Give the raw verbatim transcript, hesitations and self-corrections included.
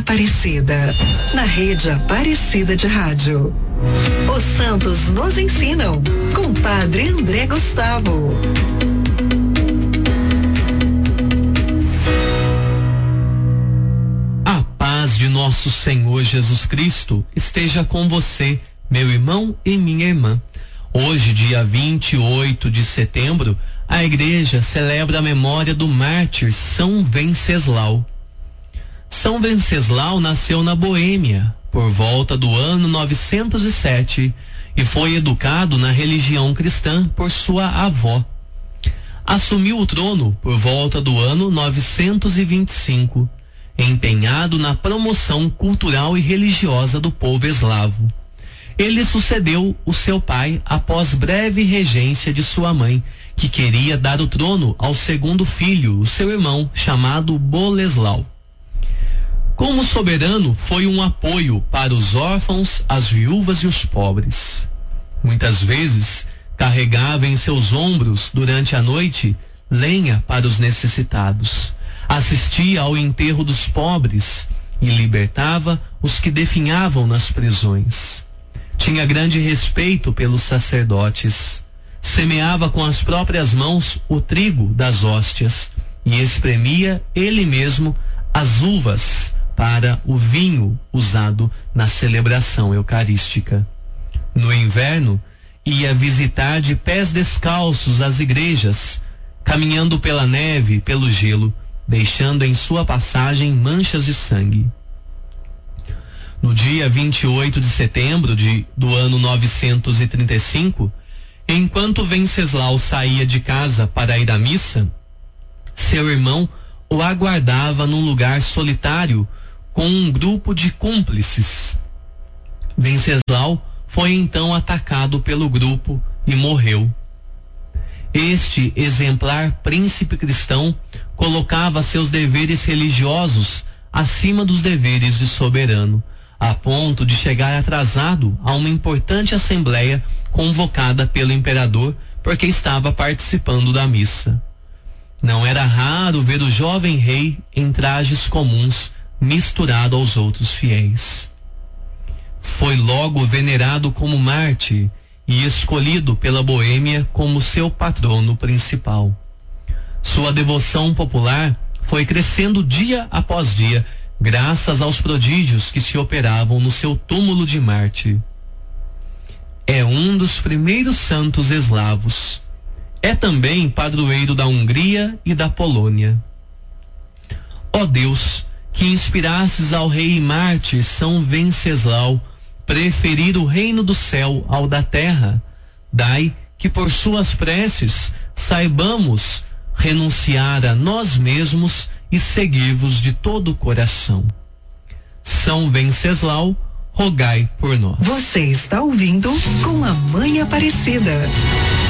Aparecida, na rede Aparecida de Rádio. Os santos nos ensinam, com Padre André Gustavo. A paz de nosso Senhor Jesus Cristo esteja com você, meu irmão e minha irmã. Hoje, dia vinte e oito de setembro, a igreja celebra a memória do mártir São Venceslau. São Venceslau nasceu na Boêmia, por volta do ano novecentos e sete, e foi educado na religião cristã por sua avó. Assumiu o trono por volta do ano novecentos e vinte e cinco, empenhado na promoção cultural e religiosa do povo eslavo. Ele sucedeu o seu pai após breve regência de sua mãe, que queria dar o trono ao segundo filho, o seu irmão, chamado Boleslau. Como soberano, foi um apoio para os órfãos, as viúvas e os pobres. Muitas vezes, carregava em seus ombros, durante a noite, lenha para os necessitados. Assistia ao enterro dos pobres e libertava os que definhavam nas prisões. Tinha grande respeito pelos sacerdotes. Semeava com as próprias mãos o trigo das hóstias e espremia ele mesmo as uvas para o vinho usado na celebração eucarística. No inverno, ia visitar de pés descalços as igrejas, caminhando pela neve e pelo gelo, deixando em sua passagem manchas de sangue. No dia vinte e oito de setembro de, do ano novecentos e trinta e cinco, enquanto Venceslau saía de casa para ir à missa, seu irmão o aguardava num lugar solitário com um grupo de cúmplices. Venceslau foi então atacado pelo grupo e morreu. Este exemplar príncipe cristão colocava seus deveres religiosos acima dos deveres de soberano, a ponto de chegar atrasado a uma importante assembleia convocada pelo imperador porque estava participando da missa. Não era raro ver o jovem rei em trajes comuns, misturado aos outros fiéis. Foi logo venerado como mártir e escolhido pela Boêmia como seu patrono principal. Sua devoção popular foi crescendo dia após dia, graças aos prodígios que se operavam no seu túmulo de mártir. É um dos primeiros santos eslavos. É também padroeiro da Hungria e da Polônia. Ó Deus, que inspirasses ao rei e mártir São Venceslau preferir o reino do céu ao da terra, dai que por suas preces saibamos renunciar a nós mesmos e seguir-vos de todo o coração. São Venceslau, rogai por nós. Você está ouvindo com a Mãe Aparecida.